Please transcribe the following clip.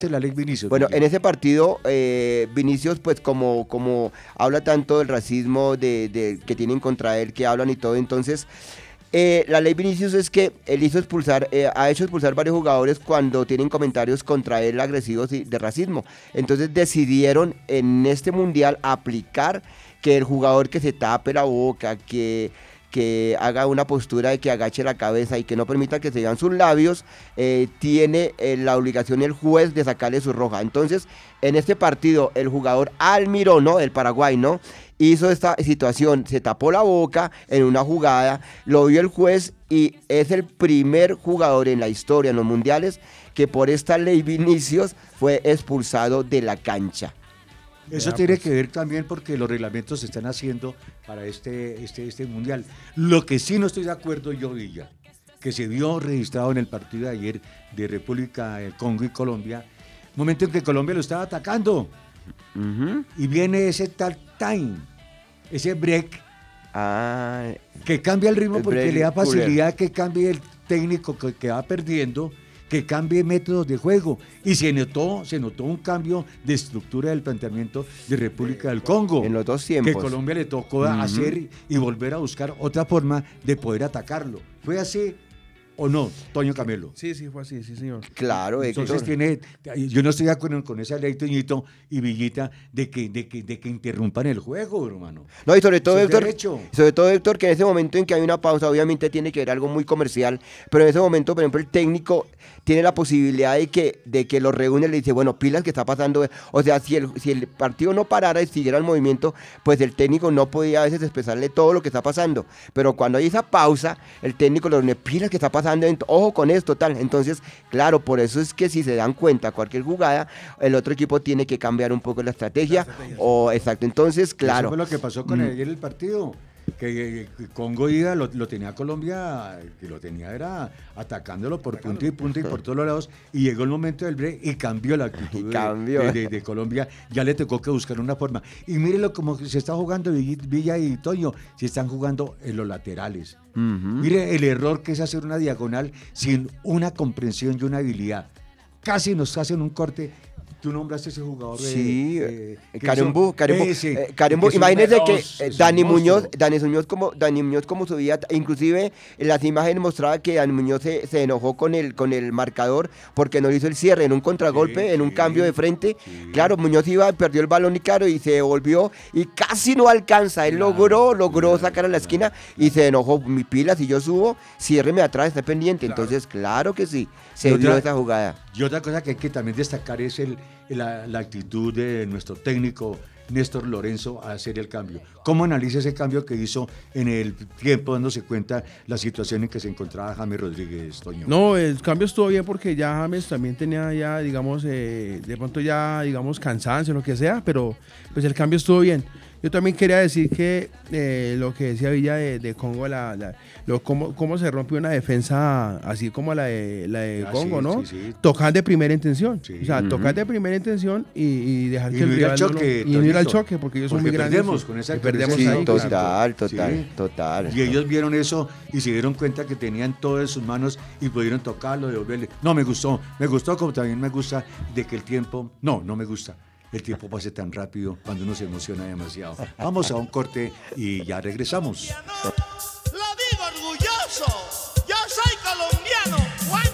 la ley Vinicius. Bueno, en ese partido, Vinicius, pues como habla tanto del racismo que tienen contra él, que hablan y todo, entonces la ley Vinicius es que él ha hecho expulsar varios jugadores cuando tienen comentarios contra él agresivos de racismo. Entonces decidieron en este mundial aplicar que el jugador que se tape la boca, que haga una postura de que agache la cabeza y que no permita que se vean sus labios, tiene la obligación el juez de sacarle su roja. Entonces, en este partido, el jugador Almirón, ¿no?, del Paraguay, ¿no?, hizo esta situación, se tapó la boca en una jugada, lo vio el juez y es el primer jugador en la historia, en los mundiales, que por esta ley Vinicius fue expulsado de la cancha. Eso tiene que ver también porque los reglamentos se están haciendo para este mundial. Lo que sí no estoy de acuerdo yo, Villa, que se vio registrado en el partido de ayer de República del Congo y Colombia, momento en que Colombia lo estaba atacando. Y viene ese tal time, ese break, que cambia el ritmo porque le da facilidad que cambie el técnico que va perdiendo, que cambie métodos de juego, y se notó un cambio de estructura del planteamiento de República del Congo. En los dos tiempos. Que Colombia le tocó hacer y volver a buscar otra forma de poder atacarlo. ¿Fue así o no, Toño Camelo? Sí, fue así, sí, señor. Claro, entonces yo no estoy de acuerdo con esa ley, Toñito y Villita, de que interrumpan el juego, hermano. No, y sobre todo, Héctor, que en ese momento en que hay una pausa, obviamente tiene que ver algo muy comercial, pero en ese momento, por ejemplo, el técnico tiene la posibilidad de que lo reúne y le dice, bueno, pilas, ¿qué está pasando? O sea, si el partido no parara y siguiera el movimiento, pues el técnico no podía a veces expresarle todo lo que está pasando, pero cuando hay esa pausa, el técnico le dice, pilas, ¿qué está pasando? Ojo con esto, tal. Entonces, claro, por eso es que si se dan cuenta cualquier jugada, el otro equipo tiene que cambiar un poco la estrategia. Exacto, entonces, claro. Eso fue lo que pasó con ayer el partido. Que Congo lo tenía Colombia, que lo tenía era atacándolo por punta y punta y por todos los lados, y llegó el momento del break y cambió la actitud de Colombia. Ya le tocó que buscar una forma, y mírenlo como se está jugando Villa y Toño, se están jugando en los laterales. Mire el error que es hacer una diagonal sin una comprensión y una habilidad. Casi nos hacen un corte. Tú nombraste ese jugador Carembú. Imagínese que Dani Muñoz como subía, inclusive en las imágenes mostraba que Dani Muñoz se enojó con el marcador porque no hizo el cierre en un contragolpe, en un cambio de frente. Claro, Muñoz perdió el balón y claro, y se volvió y casi no alcanza. Él logró sacar a la esquina y se enojó. Mi pila, si yo subo, ciérreme atrás, está pendiente. Entonces, claro que sí, se dio esa jugada. Y otra cosa que hay que también destacar es la actitud de nuestro técnico Néstor Lorenzo a hacer el cambio. ¿Cómo analiza ese cambio que hizo en el tiempo, dándose cuenta la situación en que se encontraba James Rodríguez, Toño? No, el cambio estuvo bien porque ya James también tenía ya, digamos, de pronto ya, digamos, cansancio, lo que sea, pero pues el cambio estuvo bien. Yo también quería decir que lo que decía Villa de Congo, cómo se rompe una defensa así como la de Congo, sí, ¿no? Sí. Tocar de primera intención. Sí. O sea, tocar de primera intención y dejar que el rival no ir al choque, porque ellos son muy grandes. Perdemos sí, ahí. Total. Y ellos vieron eso y se dieron cuenta que tenían todo en sus manos y pudieron tocarlo, devolverle. No, me gustó como también me gusta de que el tiempo... No me gusta. El tiempo pase tan rápido cuando uno se emociona demasiado. Vamos a un corte y ya regresamos.